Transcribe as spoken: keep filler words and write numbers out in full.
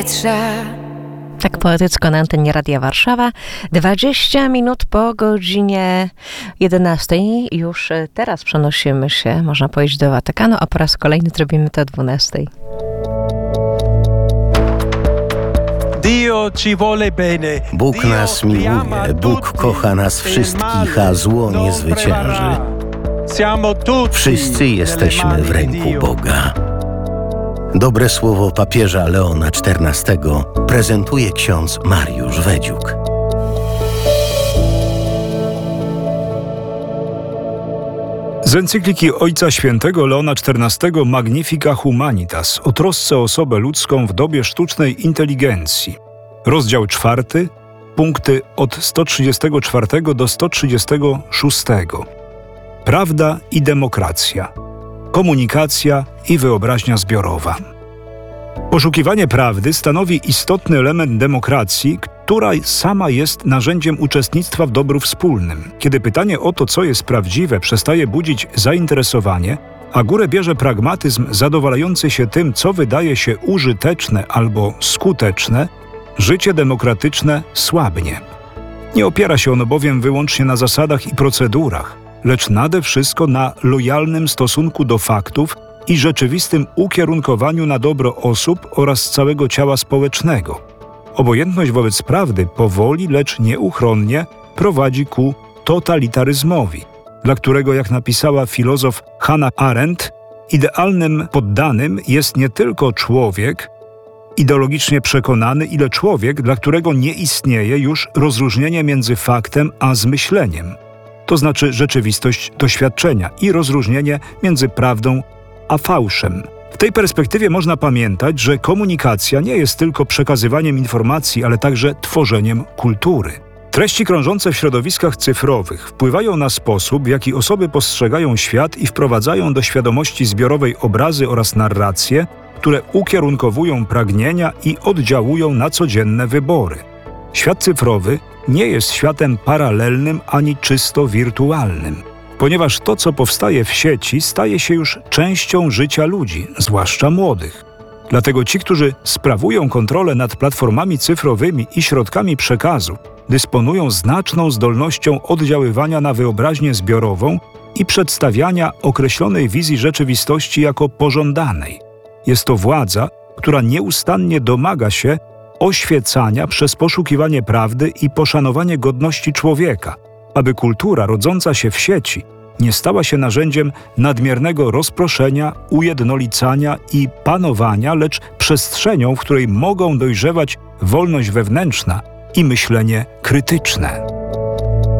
Tak poetycko na antenie Radia Warszawa. dwadzieścia minut po godzinie jedenastej. Już teraz przenosimy się, można powiedzieć, do Watykanu, a po raz kolejny zrobimy to o dwunastej. Bóg nas miłuje, Bóg kocha nas wszystkich, a zło nie zwycięży. Wszyscy jesteśmy w ręku Boga. Dobre słowo papieża Leona czternastego prezentuje ksiądz Mariusz Wedziuk. Z encykliki Ojca Świętego Leona czternastego Magnifica Humanitas o trosce o osobę ludzką w dobie sztucznej inteligencji. Rozdział czwarty, punkty od sto trzydziestego czwartego do sto trzydziestego szóstego. Prawda i demokracja. Komunikacja i wyobraźnia zbiorowa. Poszukiwanie prawdy stanowi istotny element demokracji, która sama jest narzędziem uczestnictwa w dobru wspólnym. Kiedy pytanie o to, co jest prawdziwe, przestaje budzić zainteresowanie, a górę bierze pragmatyzm zadowalający się tym, co wydaje się użyteczne albo skuteczne, życie demokratyczne słabnie. Nie opiera się ono bowiem wyłącznie na zasadach i procedurach, lecz nade wszystko na lojalnym stosunku do faktów i rzeczywistym ukierunkowaniu na dobro osób oraz całego ciała społecznego. Obojętność wobec prawdy powoli, lecz nieuchronnie prowadzi ku totalitaryzmowi, dla którego, jak napisała filozof Hannah Arendt, idealnym poddanym jest nie tylko człowiek ideologicznie przekonany, ile człowiek, dla którego nie istnieje już rozróżnienie między faktem a zmyśleniem. To znaczy rzeczywistość doświadczenia i rozróżnienie między prawdą a fałszem. W tej perspektywie można pamiętać, że komunikacja nie jest tylko przekazywaniem informacji, ale także tworzeniem kultury. Treści krążące w środowiskach cyfrowych wpływają na sposób, w jaki osoby postrzegają świat i wprowadzają do świadomości zbiorowej obrazy oraz narracje, które ukierunkowują pragnienia i oddziałują na codzienne wybory. Świat cyfrowy nie jest światem paralelnym ani czysto wirtualnym, ponieważ to, co powstaje w sieci, staje się już częścią życia ludzi, zwłaszcza młodych. Dlatego ci, którzy sprawują kontrolę nad platformami cyfrowymi i środkami przekazu, dysponują znaczną zdolnością oddziaływania na wyobraźnię zbiorową i przedstawiania określonej wizji rzeczywistości jako pożądanej. Jest to władza, która nieustannie domaga się oświecania przez poszukiwanie prawdy i poszanowanie godności człowieka, aby kultura rodząca się w sieci nie stała się narzędziem nadmiernego rozproszenia, ujednolicania i panowania, lecz przestrzenią, w której mogą dojrzewać wolność wewnętrzna i myślenie krytyczne.